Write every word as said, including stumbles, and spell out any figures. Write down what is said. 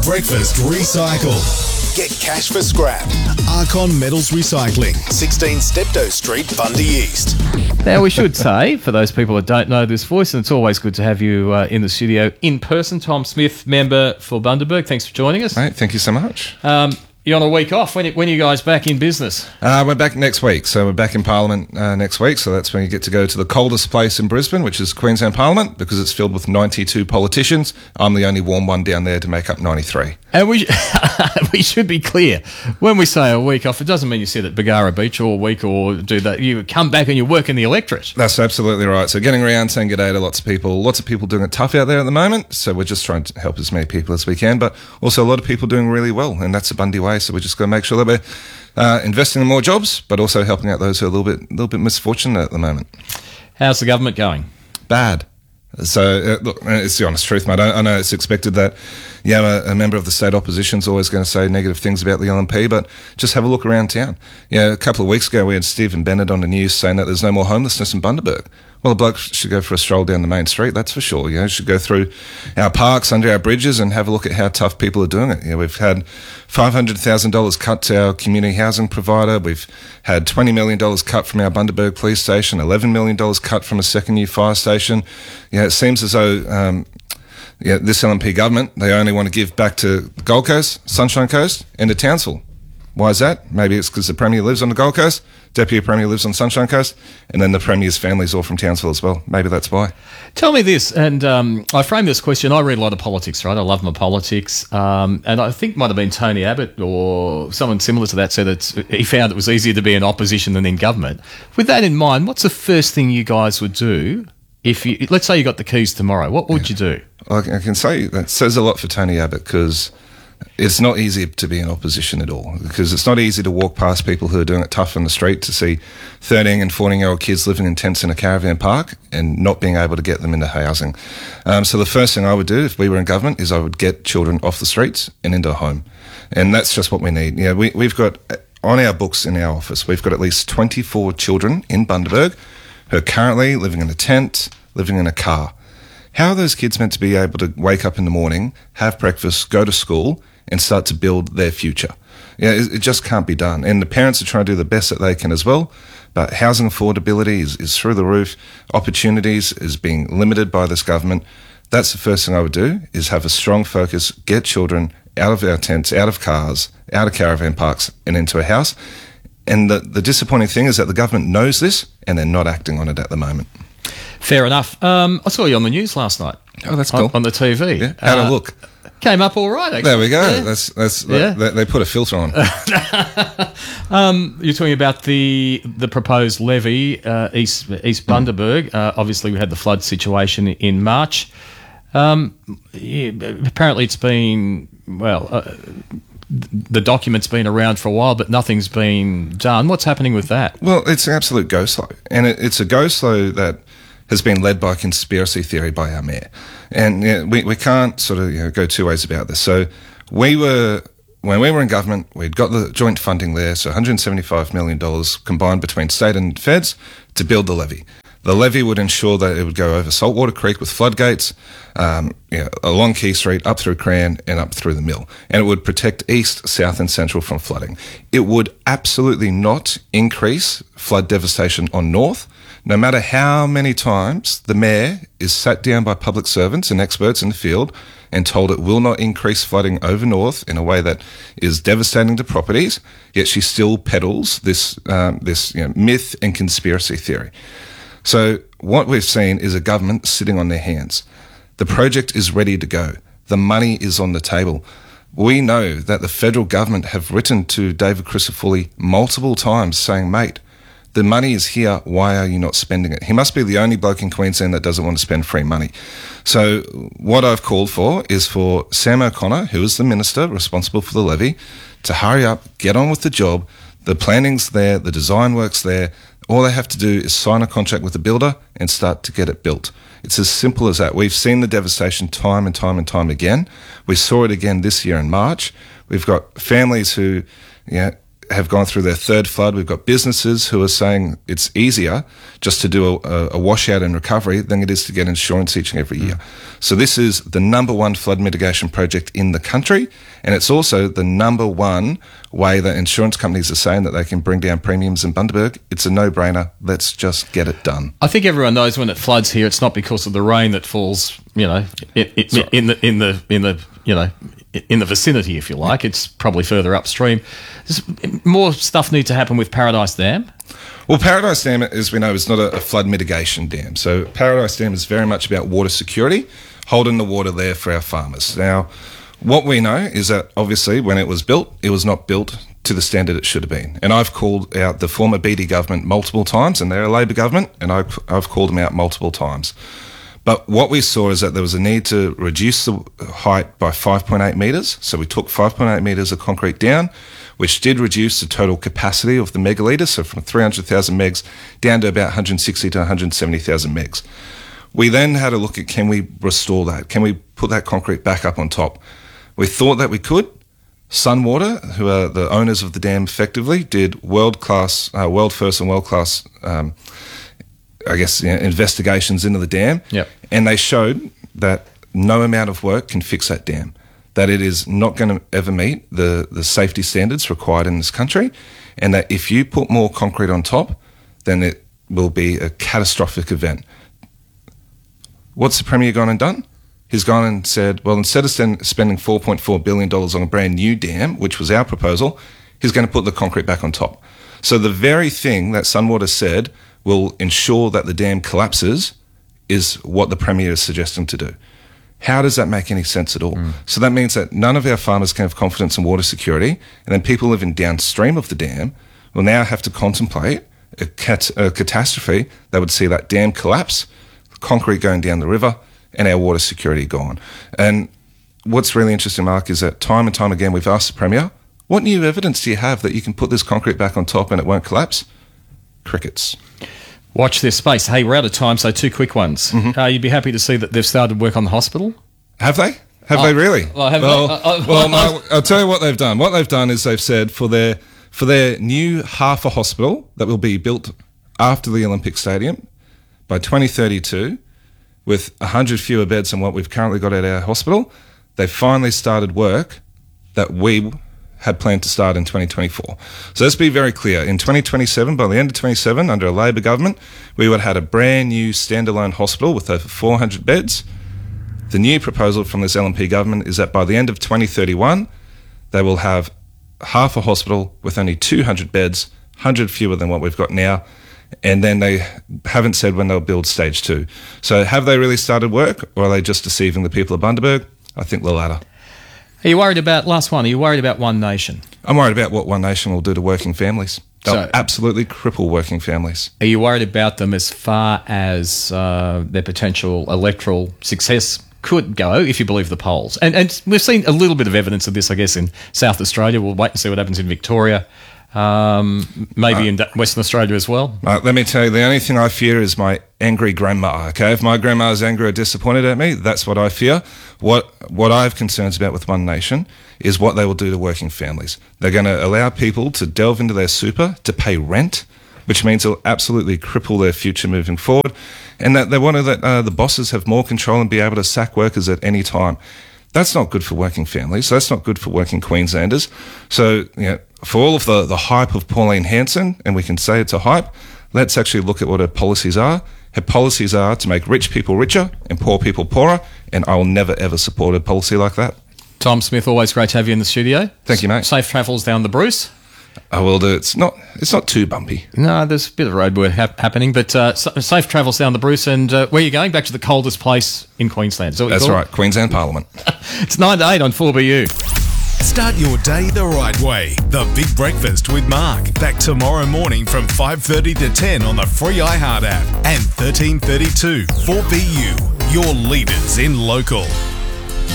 Breakfast Recycle. Get cash for scrap. Archon Metals Recycling, sixteen Steptoe Street, Bundy East. Now, we should say, for those people that don't know this voice, and it's always good to have you uh, in the studio in person, Tom Smith, member for Bundaberg. Thanks for joining us. Mate, thank you so much. Um, you're on a week off. When, when are you guys back in business? Uh, we're back next week. So we're back in Parliament uh, next week. So that's when you get to go to the coldest place in Brisbane, which is Queensland Parliament, because it's filled with ninety-two politicians. I'm the only warm one down there to make up ninety-three. And we we should be clear, when we say a week off, it doesn't mean you sit at Bargara Beach all week or do that. You come back and you work in the electorate. That's absolutely right. So getting around, saying good day to lots of people. Lots of people doing it tough out there at the moment. So we're just trying to help as many people as we can. But also a lot of people doing really well, and that's the Bundy way. So we're just going to make sure that we're uh, investing in more jobs, but also helping out those who are a little bit, little bit misfortunate at the moment. How's the government going? Bad. So, uh, look, it's the honest truth, mate. I, I know it's expected that, yeah, a, a member of the state opposition is always going to say negative things about the L N P, but just have a look around town. Yeah, a couple of weeks ago, we had Stephen Bennett on the news saying that there's no more homelessness in Bundaberg. Well, a bloke should go for a stroll down the main street, that's for sure. You know, should go through our parks, under our bridges, and have a look at how tough people are doing it. You know, we've had five hundred thousand dollars cut to our community housing provider. We've had twenty million dollars cut from our Bundaberg police station, eleven million dollars cut from a second-year fire station. You know, it seems as though um, yeah, this L N P government, they only want to give back to Gold Coast, Sunshine Coast, and to Townsville. Why is that? Maybe it's because the Premier lives on the Gold Coast, Deputy Premier lives on Sunshine Coast, and then the Premier's family's all from Townsville as well. Maybe that's why. Tell me this, and um, I frame this question. I read a lot of politics, right? I love my politics, um, and I think it might have been Tony Abbott or someone similar to that said that he found it was easier to be in opposition than in government. With that in mind, what's the first thing you guys would do if you, let's say you got the keys tomorrow? What would yeah. you do? I can say that says a lot for Tony Abbott, because it's not easy to be in opposition at all, because it's not easy to walk past people who are doing it tough on the street, to see thirteen and fourteen year old kids living in tents in a caravan park and not being able to get them into housing. Um, so the first thing I would do if we were in government is I would get children off the streets and into a home. And that's just what we need. You know, we, we've got on our books in our office, we've got at least twenty-four children in Bundaberg who are currently living in a tent, living in a car. How are those kids meant to be able to wake up in the morning, have breakfast, go to school, and start to build their future? Yeah, it, it just can't be done. And the parents are trying to do the best that they can as well, but housing affordability is, is through the roof. Opportunities is being limited by this government. That's the first thing I would do, is have a strong focus, get children out of our tents, out of cars, out of caravan parks, and into a house. And the, the disappointing thing is that the government knows this, and they're not acting on it at the moment. Fair enough. Um, I saw you on the news last night. Oh, that's cool. On, on the T V. Yeah, how'd uh, it look? Came up all right, actually. There we go. Yeah. That's that's yeah. they, they put a filter on. um, you're talking about the the proposed levy, uh, East East Bundaberg. Uh, obviously, we had the flood situation in March. Um, yeah, apparently, it's been well. Uh, the document's been around for a while, but nothing's been done. What's happening with that? Well, it's an absolute go slow, and it, it's a go slow that has been led by conspiracy theory by our mayor. And you know, we, we can't sort of you know, go two ways about this. So we were, when we were in government, we'd got the joint funding there, so one hundred seventy-five million dollars combined between state and feds to build the levy. The levy would ensure that it would go over Saltwater Creek with floodgates, um, you know, along Key Street, up through Cran and up through the mill. And it would protect East, South and Central from flooding. It would absolutely not increase flood devastation on North. No matter how many times the mayor is sat down by public servants and experts in the field and told it will not increase flooding over North in a way that is devastating to properties, yet she still peddles this um, this you know, myth and conspiracy theory. So what we've seen is a government sitting on their hands. The project is ready to go. The money is on the table. We know that the federal government have written to David Crisafulli multiple times saying, mate, the money is here, why are you not spending it? He must be the only bloke in Queensland that doesn't want to spend free money. So what I've called for is for Sam O'Connor, who is the minister responsible for the levy, to hurry up, get on with the job. The planning's there, the design work's there. All they have to do is sign a contract with the builder and start to get it built. It's as simple as that. We've seen the devastation time and time and time again. We saw it again this year in March. We've got families who, you know, have gone through their third flood. We've got businesses who are saying it's easier just to do a, a washout and recovery than it is to get insurance each and every year. Mm. So this is the number one flood mitigation project in the country, and it's also the number one way that insurance companies are saying that they can bring down premiums in Bundaberg. It's a no-brainer. Let's just get it done. I think everyone knows when it floods here, it's not because of the rain that falls, you know, in, in, in the in the in the you know. in the vicinity, if you like. It's probably further upstream. Does more stuff need to happen with Paradise Dam? Well, Paradise Dam, as we know, is not a, a flood mitigation dam. So Paradise Dam is very much about water security, holding the water there for our farmers. Now, what we know is that obviously when it was built, it was not built to the standard it should have been. And I've called out the former B D government multiple times, and they're a Labor government, and I've, I've called them out multiple times. But what we saw is that there was a need to reduce the height by five point eight metres. So we took five point eight metres of concrete down, which did reduce the total capacity of the megalitre, so from three hundred thousand megs down to about one hundred sixty to one hundred seventy thousand megs. We then had a look at, can we restore that? Can we put that concrete back up on top? We thought that we could. Sunwater, who are the owners of the dam effectively, did world-class, uh, world-first and world-class um I guess, you know, investigations into the dam. Yep. And they showed that no amount of work can fix that dam, that it is not going to ever meet the, the safety standards required in this country, and that if you put more concrete on top, then it will be a catastrophic event. What's the Premier gone and done? He's gone and said, well, instead of spending four point four billion dollars on a brand new dam, which was our proposal, he's going to put the concrete back on top. So the very thing that Sunwater said will ensure that the dam collapses is what the Premier is suggesting to do. How does that make any sense at all? Mm. So that means that none of our farmers can have confidence in water security, and then people living downstream of the dam will now have to contemplate a, cat- a catastrophe that would see that dam collapse, concrete going down the river, and our water security gone. And what's really interesting, Mark, is that time and time again we've asked the Premier, what new evidence do you have that you can put this concrete back on top and it won't collapse? Crickets. Watch this space. Hey, we're out of time, so two quick ones. Mm-hmm. Uh, you'd be happy to see that they've started work on the hospital? Have they? Have oh, they really? Well, have well, they? Uh, uh, well no, I'll tell you what they've done. What they've done is they've said for their for their new half a hospital that will be built after the Olympic Stadium by twenty thirty-two, with one hundred fewer beds than what we've currently got at our hospital, they've finally started work that we had planned to start in twenty twenty-four. So let's be very clear. In twenty twenty-seven, by the end of twenty-seven, under a Labor government, we would have had a brand new standalone hospital with over four hundred beds. The new proposal from this L N P government is that by the end of twenty thirty-one, they will have half a hospital with only two hundred beds, one hundred fewer than what we've got now, and then they haven't said when they'll build stage two. So have they really started work, or are they just deceiving the people of Bundaberg? I think the latter. Are you worried about, last one, are you worried about One Nation? I'm worried about what One Nation will do to working families. They'll So- absolutely cripple working families. Are you worried about them as far as uh, their potential electoral success could go, if you believe the polls? And, and we've seen a little bit of evidence of this, I guess, in South Australia. We'll wait and see what happens in Victoria. Um, maybe uh, in Western Australia as well. Uh, let me tell you, the only thing I fear is my angry grandma, okay? If my grandma is angry or disappointed at me, that's what I fear. What what I have concerns about with One Nation is what they will do to working families. They're going to allow people to delve into their super, to pay rent, which means it'll absolutely cripple their future moving forward, and that they want to let uh, the bosses have more control and be able to sack workers at any time. That's not good for working families. That's not good for working Queenslanders. So, you know, for all of the, the hype of Pauline Hanson, and we can say it's a hype, let's actually look at what her policies are. Her policies are to make rich people richer and poor people poorer, and I will never, ever support a policy like that. Tom Smith, always great to have you in the studio. Thank you, mate. Safe travels down the Bruce. I will do. It's not, it's not too bumpy. No, there's a bit of road work hap- happening, but uh, safe travels down the Bruce. And uh, where are you going? Back to the coldest place in Queensland. Is that what That's you call right, it? Queensland Parliament. It's nine to eight on four B U. Start your day the right way. The Big Breakfast with Mark. Back tomorrow morning from five thirty to ten on the free iHeart app and thirteen thirty-two four B U. Your leaders in local.